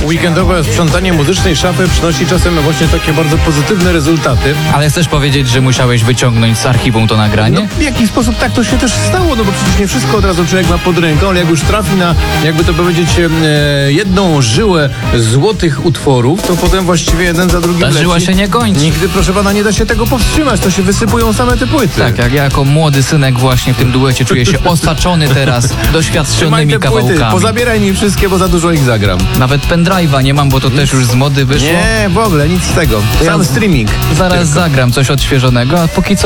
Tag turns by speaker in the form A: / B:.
A: Weekendowe sprzątanie muzycznej szafy przynosi czasem właśnie takie bardzo pozytywne rezultaty.
B: Ale chcesz powiedzieć, że musiałeś wyciągnąć z archiwum to nagranie?
A: No, w jakiś sposób tak to się też stało, no bo przecież nie wszystko od razu człowiek ma pod ręką, ale jak już trafi na, jakby to powiedzieć, jedną żyłę złotych utworów, to potem właściwie jeden za drugim
B: Ta
A: leci.
B: żyła się nie kończy.
A: Nigdy, proszę pana, nie da się tego powstrzymać, to się wysypują same te płyty.
B: Tak, jak ja jako młody synek właśnie w tym duecie czuję się osaczony teraz
A: Trzymaj
B: doświadczonymi
A: te płyty,
B: kawałkami.
A: pozabieraj mi wszystkie, bo za dużo ich zagram.
B: Nawet pendrive'a nie mam, bo to też już z mody wyszło.
A: Nie, w ogóle, nic z tego. Sam streaming.
B: Zaraz
A: Tylko.
B: zagram coś odświeżonego, a póki co